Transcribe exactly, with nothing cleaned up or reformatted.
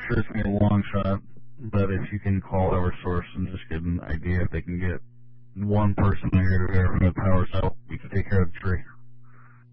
sure it's going to be a long shot, but if you can call Eversource and just get an idea if they can get one person here to verify the power cell, we can take care of